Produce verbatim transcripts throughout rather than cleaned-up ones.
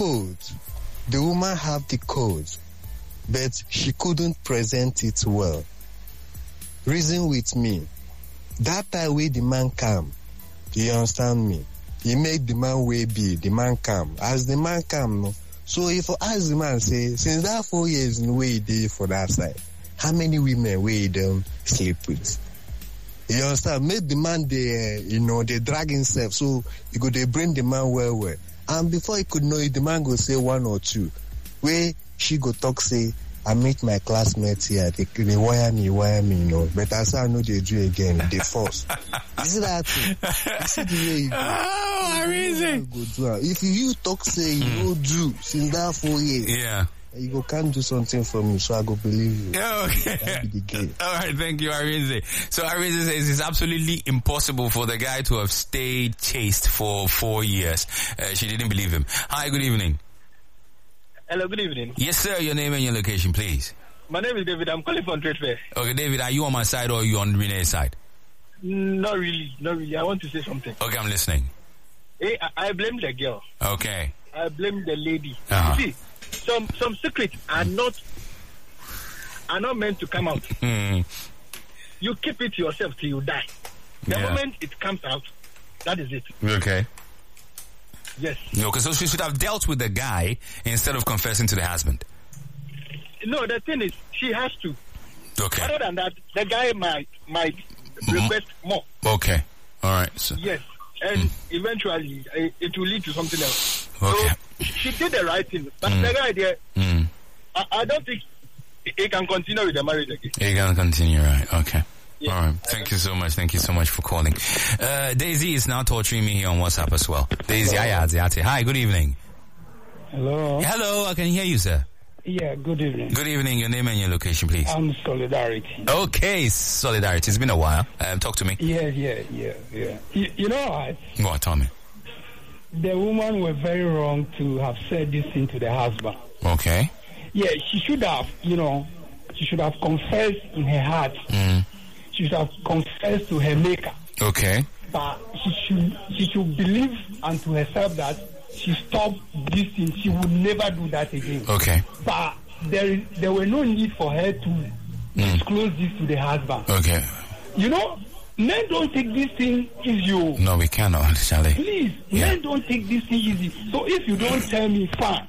code. The woman have the code, but she couldn't present it well. Reason with me. That time when the man come, you understand me? He make the man way be, the man come. As the man come, no. So if I ask the man, say, since that four years in the way he did for that side, how many women we don't sleep with? You understand? Make the man, they, uh, you know, they drag himself, so you go, they bring the man well, well. And before he could know it, the man go say one or two. Where she go talk, say, I meet my classmates here, they, they wire me, wire me, you know. But as I know they do again, they force. You see that thing? You see the way you go. Oh, amazing. Go do it. If you talk, say, you mm. go do, since that four years. Yeah. You go can't do something for me, so I go believe you. Okay. That'd be the game. All right, thank you, Arinze. So Arinze says it's absolutely impossible for the guy to have stayed chaste for four years. Uh, she didn't believe him. Hi, good evening. Hello, good evening. Yes, sir. Your name and your location, please. My name is David. I'm calling from Trade Fair. Okay, David, are you on my side or are you on Renee's side? Not really, not really. I want to say something. Okay, I'm listening. Hey, I, I blame the girl. Okay. I blame the lady. Uh-huh. You see, some some secrets are not are not meant to come out. Mm. You keep it to yourself till you die. The Yeah. moment it comes out, that is it. Okay. Yes. No, because so she should have dealt with the guy instead of confessing to the husband. No, the thing is, she has to. Okay. Other than that, the guy might might request mm. more. Okay. All right. So. Yes. And mm. eventually, uh, it will lead to something else. Okay. So, she did the right thing. But mm. the guy there, mm. I, I don't think he can continue with the marriage again. He can continue, right? Okay. Yeah. All right. Thank you so much. Thank you so much for calling. Uh, Daisy is now torturing me here on WhatsApp as well. Daisy, hi, good evening. Hello. Hello, I can hear you, sir. Yeah, good evening. Good evening. Your name and your location, please. I'm Solidarity. Okay, Solidarity. It's been a while. Um, talk to me. Yeah, yeah, yeah, yeah. You, you know what? Go on, tell me. The woman was very wrong to have said this thing to the husband. Okay. Yeah, she should have, you know, she should have confessed in her heart. Mm. She should have confessed to her maker. Okay. But she should, she should believe unto herself that she stopped this thing. She would never do that again. Okay. But there is, there were no need for her to mm. disclose this to the husband. Okay. You know, men don't take this thing easy. No, we cannot, Charlie. Please, yeah. Men don't take this thing easy. So if you don't tell me, fine.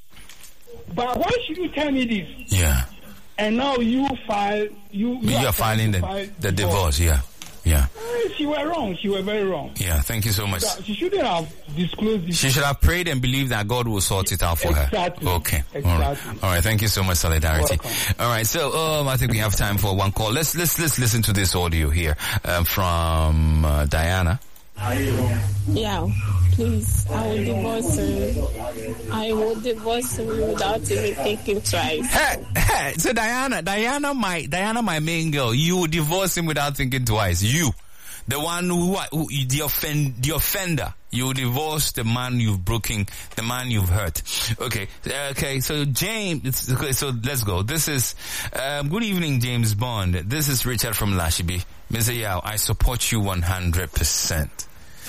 But why should you tell me this? Yeah. And now you file, you, you, you are, are filing the, file the divorce, yeah. Yeah. Uh, she were wrong. She were very wrong. Yeah, thank you so much. She shouldn't have disclosed this. She should have prayed and believed that God will sort it out for exactly. her. Okay. Exactly. All right. All right. Thank you so much, Solidarity. Welcome. All right. So, um, I think we have time for one call. Let's let's let's listen to this audio here um, from uh, Diana. Yeah, please. I will divorce her. I will divorce her without even thinking twice. Hey, hey. So Diana, Diana, my Diana, my main girl, you will divorce him without thinking twice. You. The one who, who the offend, the offender, you divorce the man you've broken, the man you've hurt. Okay, okay. So James, okay, so let's go. This is um, good evening, James Bond. This is Richard from Lashibi. Mister Yao, I support you one hundred percent.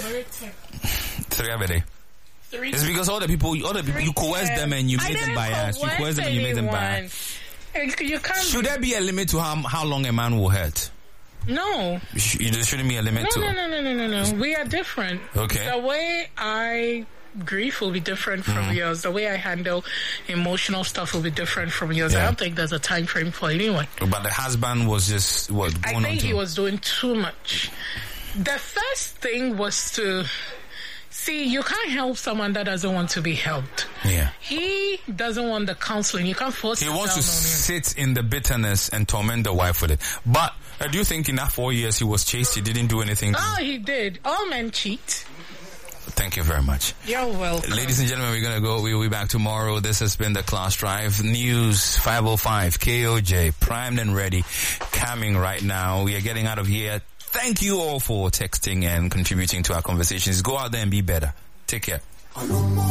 Three It's because all the people, all the people, you coerce them and you make them biased. You coerce them and you make them biased. You can't. Should there be a limit to how how long a man will hurt? No. There shouldn't be a limit no, to No, no, no, no, no, no. We are different. Okay. The way I grieve will be different from mm. yours. The way I handle emotional stuff will be different from yours. Yeah. I don't think there's a time frame for anyone. But the husband was just, what, going I think on to... he was doing too much. The first thing was to... See, you can't help someone that doesn't want to be helped. Yeah. He doesn't want the counseling. You can't force it down on him. He wants to sit in the bitterness and torment the wife with it. But I do think in that four years he was chaste. He didn't do anything. Oh, he did. All men cheat. Thank you very much. You're welcome. Ladies and gentlemen, we're going to go. We'll be back tomorrow. This has been the Class Drive News five oh five K O J, primed and ready, coming right now. We are getting out of here. Thank you all for texting and contributing to our conversations. Go out there and be better. Take care.